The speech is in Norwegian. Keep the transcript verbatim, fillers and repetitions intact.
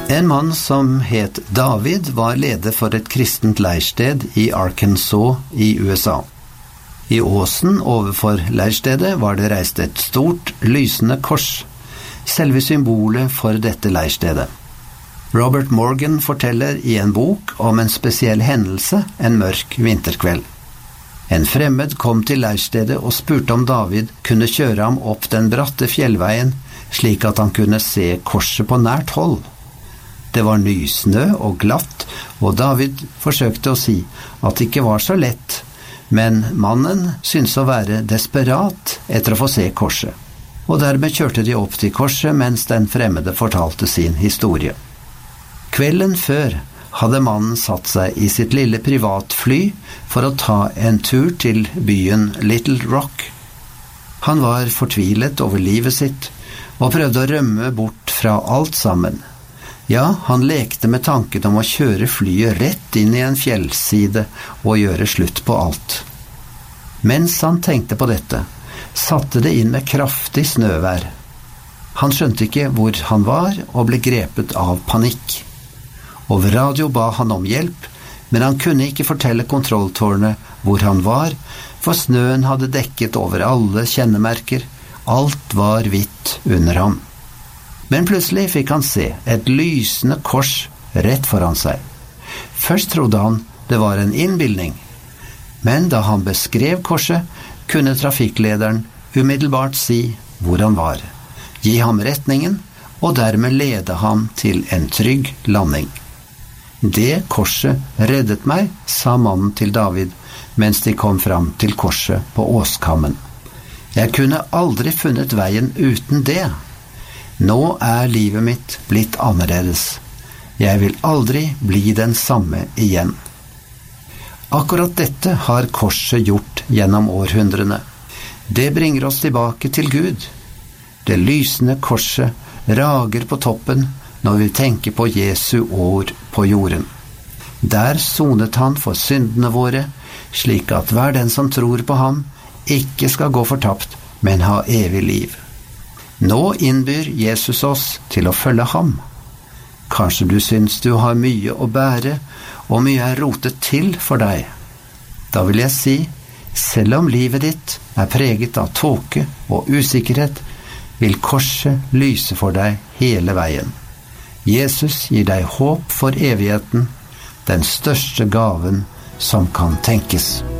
En mann som het David var leder for et kristent leirsted i Arkansas i U S A. I åsen overfor leirstedet var det reist et stort, lysende kors, selve symbolet for dette leirstedet. Robert Morgan forteller i en bok om en spesiell hendelse en mørk vinterkveld. En fremmed kom til leirstedet og spurte om David kunne kjøre ham opp den bratte fjellveien, slik at han kunne se korset på nært hold. Det var nysnø og glatt, og David forsøkte å si at det ikke var så lett, men mannen syntes å være desperat etter å få se korset. Og dermed kjørte de opp til korset mens den fremmede fortalte sin historie. Kvelden før hadde mannen satt seg i sitt lille privatfly for å ta en tur til byen Little Rock. Han var fortvilet over livet sitt og prøvde å rømme bort fra alt sammen. Ja, han lekte med tanken om å kjøre flyet rett inn i en fjellside og gjøre slutt på alt. Mens han tenkte på dette, satte det inn med kraftig snøvær. Han skjønte ikke hvor han var og ble grepet av panikk. Over radio ba han om hjelp, men han kunne ikke fortelle kontrolltårnet hvor han var, for snøen hadde dekket over alle kjennemerker. Alt var hvitt under ham. Men plutselig fikk han se et lysende kors rett foran seg. Først trodde han det var en innbildning, men da han beskrev korset, kunne trafikklederen umiddelbart si hvor han var, gi ham retningen og dermed lede ham til en trygg landing. Det korset reddet meg, sa mannen til David, mens de kom fram til korset på åskammen. Jeg kunne aldri funnet veien uten det. Nå er livet mitt blitt annerledes. Jeg vil aldri bli den samme igjen. Akkurat dette har korset gjort gjennom århundrene. Det bringer oss tilbake til Gud. Det lysende korset rager på toppen når vi tenker på Jesu år på jorden. Der sonet han for syndene våre, slik at hver den som tror på ham ikke skal gå fortapt, men ha evig liv. Nå innbyr Jesus oss til å følge ham. Kanskje du syns du har mye å bære, og mye er rotet til for deg. Da vil jeg si, selv om livet ditt er preget av tåke og usikkerhet, vil korset lyse for deg hele veien. Jesus gir deg håp for evigheten, den største gaven som kan tenkes.